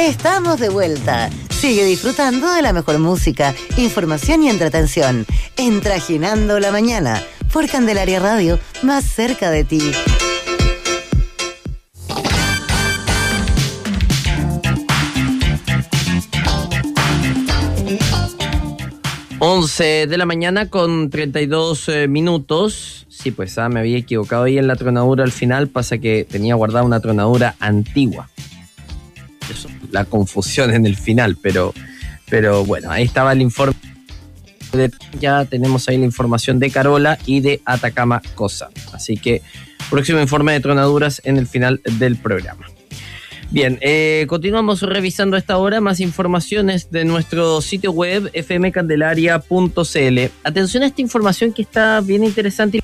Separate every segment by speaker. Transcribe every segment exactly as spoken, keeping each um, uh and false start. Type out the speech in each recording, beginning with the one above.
Speaker 1: Estamos de vuelta. Sigue disfrutando de la mejor música, información y entretención en Trajinando la Mañana por Candelaria Radio, más cerca de ti.
Speaker 2: once de la mañana con treinta y dos eh, minutos. Sí, pues ah, me había equivocado ahí en la tronadura al final. Pasa que tenía guardada una tronadura antigua. Eso, la confusión en el final, pero, pero bueno, ahí estaba el informe. De, ya tenemos ahí la información de Carola y de Atacama Cosa. Así que próximo informe de tronaduras en el final del programa. Bien, eh, continuamos revisando a esta hora más informaciones de nuestro sitio web f m candelaria punto c l. Atención a esta información que está bien interesante,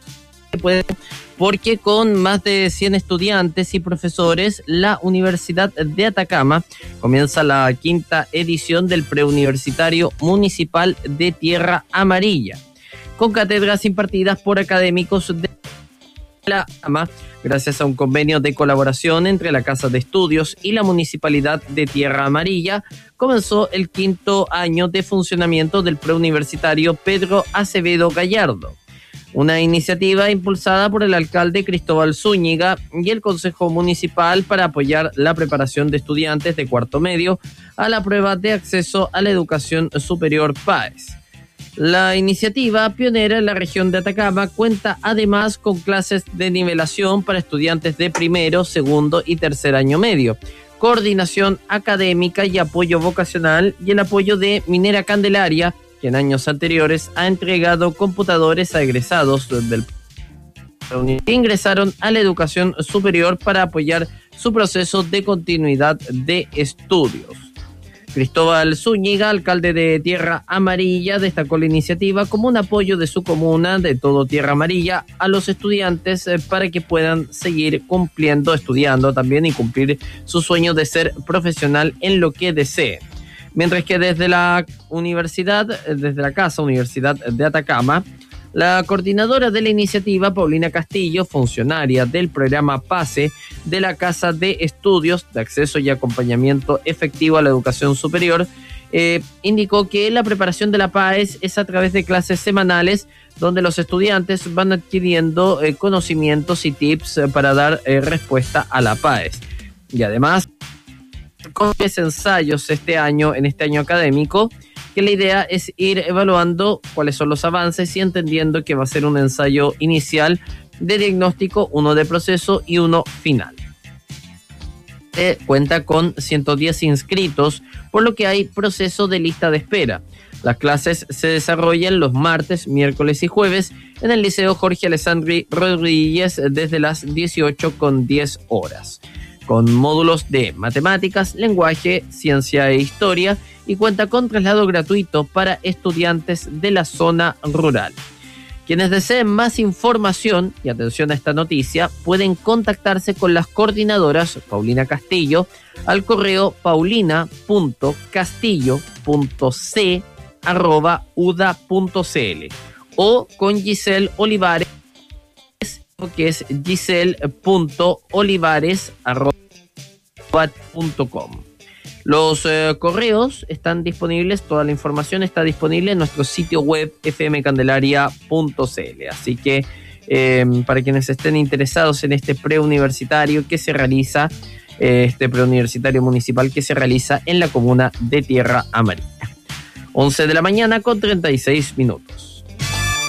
Speaker 2: porque con más de cien estudiantes y profesores, la Universidad de Atacama comienza la quinta edición del Preuniversitario Municipal de Tierra Amarilla, con cátedras impartidas por académicos de la Atacama, gracias a un convenio de colaboración entre la Casa de Estudios y la Municipalidad de Tierra Amarilla. Comenzó el quinto año de funcionamiento del preuniversitario Pedro Acevedo Gallardo, una iniciativa impulsada por el alcalde Cristóbal Zúñiga y el Consejo Municipal para apoyar la preparación de estudiantes de cuarto medio a la prueba de acceso a la educación superior P A E S. La iniciativa, pionera en la región de Atacama, cuenta además con clases de nivelación para estudiantes de primero, segundo y tercer año medio, coordinación académica y apoyo vocacional, y el apoyo de Minera Candelaria, que en años anteriores ha entregado computadores a egresados del que ingresaron a la educación superior para apoyar su proceso de continuidad de estudios. Cristóbal Zúñiga, alcalde de Tierra Amarilla, destacó la iniciativa como un apoyo de su comuna, de todo Tierra Amarilla, a los estudiantes eh, para que puedan seguir cumpliendo, estudiando también y cumplir su sueño de ser profesional en lo que deseen. Mientras que desde la universidad, desde la Casa Universidad de Atacama, la coordinadora de la iniciativa, Paulina Castillo, funcionaria del programa PASE de la Casa de Estudios de Acceso y Acompañamiento Efectivo a la Educación Superior, eh, indicó que la preparación de la P A E S es a través de clases semanales donde los estudiantes van adquiriendo eh, conocimientos y tips eh, para dar eh, respuesta a la P A E S. Y además, con tres ensayos este año, en este año académico, que la idea es ir evaluando cuáles son los avances y entendiendo que va a ser un ensayo inicial de diagnóstico, uno de proceso y uno final. Se cuenta con ciento diez inscritos, por lo que hay proceso de lista de espera. Las clases se desarrollan los martes, miércoles y jueves en el Liceo Jorge Alessandri Rodríguez desde las dieciocho con diez horas, con módulos de matemáticas, lenguaje, ciencia e historia, y cuenta con traslado gratuito para estudiantes de la zona rural. Quienes deseen más información, y atención a esta noticia, pueden contactarse con las coordinadoras Paulina Castillo al correo paulina punto castillo punto c arroba u d a punto c l o con Giselle Olivares, que es giselle punto olivares arroba punto com. Los eh, correos están disponibles, toda la información está disponible en nuestro sitio web f m candelaria punto c l. Así que eh, para quienes estén interesados en este preuniversitario que se realiza, eh, este preuniversitario municipal que se realiza en la comuna de Tierra Amarilla. once de la mañana con treinta y seis minutos.